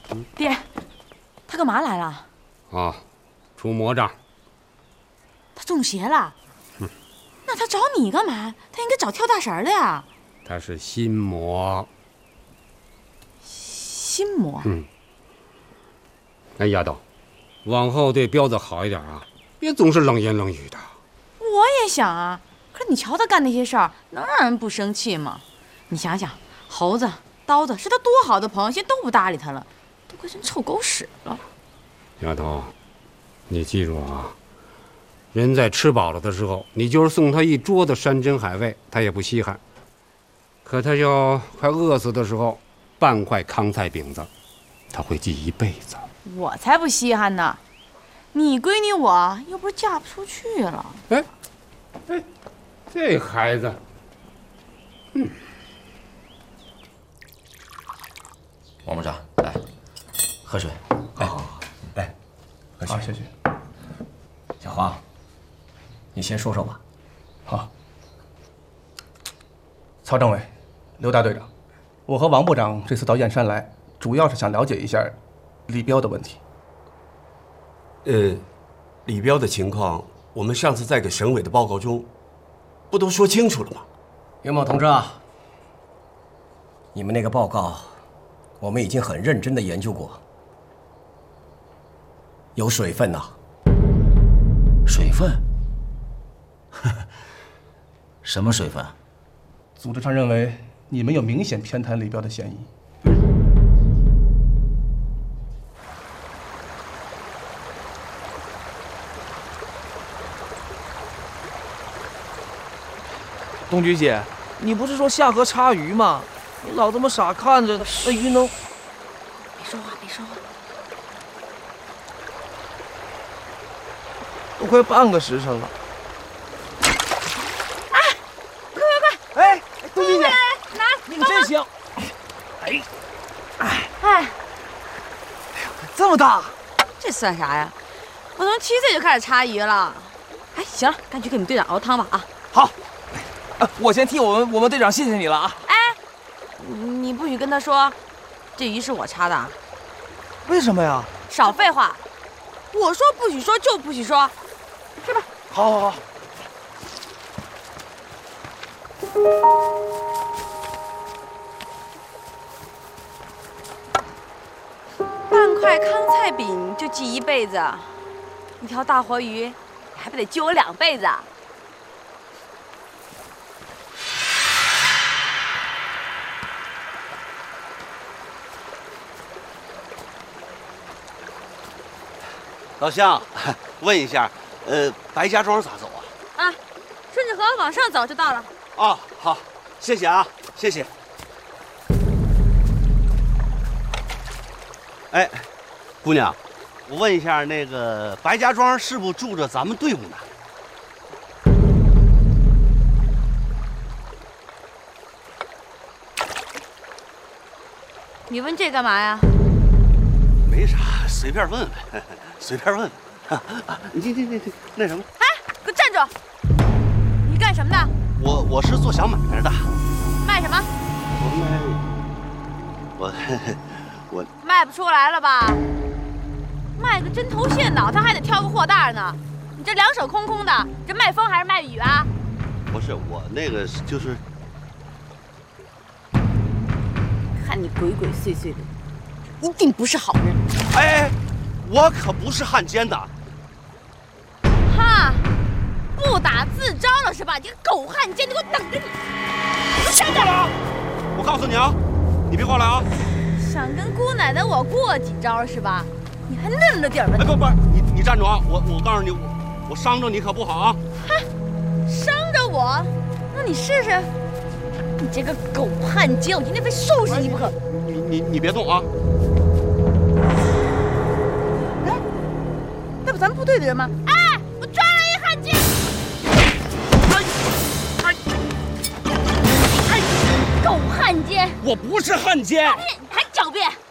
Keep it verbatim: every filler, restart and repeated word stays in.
爹，他干嘛来了？ 啊，出魔杖。 他中邪了？ 嗯， 那他找你干嘛？他应该找跳大神的呀。 他是心魔。 心魔？ 嗯。哎，丫头，往后对彪子好一点啊，别总是冷言冷语的。 我也想啊，可是你瞧他干那些事儿，能让人不生气吗？你想想，猴子、刀子是他多好的朋友，现在都不搭理他了，都快成臭狗屎了。 丫头，你记住啊，人在吃饱了的时候，你就是送他一桌子山珍海味，他也不稀罕。可他要快饿死的时候，半块糠菜饼子，他会记一辈子。 我才不稀罕呢！你闺女我又不是嫁不出去了。 哎，哎，这孩子，嗯。 王部长，来，喝水。 哦，来，喝水。 好，谢谢。小黄，你先说说吧。 好。曹政委，刘大队长，我和王部长这次到燕山来，主要是想了解一下李彪的问题。 呃，李彪的情况，我们上次在给省委的报告中，不都说清楚了吗？ 袁某同志啊，你们那个报告，我们已经很认真的研究过，有水分呐。 水分？什么水分？ 组织上认为你们有明显偏袒李彪的嫌疑。 东菊姐，你不是说下河插鱼吗？你老这么傻看着，那鱼能…… 别说话，别说话。 都快半个时辰了。 哎，快快快！ 哎，东菊姐， 拿， 你可真行！哎， 哎，哎， 这么大， 这算啥呀？我从七岁就开始插鱼了。哎，行了，赶紧给你们队长熬汤吧啊！ 好。我先替我们我们队长谢谢你了啊！ 哎，你不许跟他说，这鱼是我插的。 为什么呀？ 少废话！我说不许说就不许说，去吧。 好，好，好。 半块糠菜饼就记一辈子，一条大活鱼还不得记我两辈子？ 老乡，问一下，呃，白家庄咋走啊？ 啊，顺着河往上走就到了。 哦，好，谢谢啊，谢谢。哎，姑娘，我问一下，那个白家庄是不是住着咱们队伍呢？ 你问这干嘛呀？ 没啥，随便问问，随便问问。啊啊、你你你你那什么？ 哎，给我站住！你干什么的？ 我我是做小买卖的。 卖什么？ 我卖，我我卖不出来了吧？卖个针头线脑袋还得挑个货袋呢，你这两手空空的，这卖风还是卖雨啊？ 不是我那个就是看你鬼鬼祟祟的，一定不是好人。 哎，我可不是汉奸的。 哈，不打自招了是吧？你个狗汉奸，你给我等着你！你站着！ 我告诉你啊，你别过来啊！ 想跟姑奶奶我过几招是吧？你还嫩了点吧？ 哎，不不，你你站住啊！我我告诉你，我我伤着你可不好啊！ 哼，伤着我？那你试试！你这个狗汉奸，我今天非收拾你不可！ 你你你别动啊！ 哎，那不咱们部队的人吗？哎，我抓了一汉奸！哎哎哎！狗汉奸！ 我不是汉奸！ 你还狡辩！